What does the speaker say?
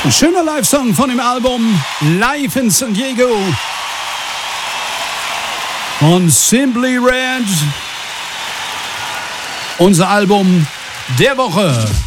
Ein schöner Live-Song von dem Album Live in San Diego von Simply Red. Unser Album der Woche.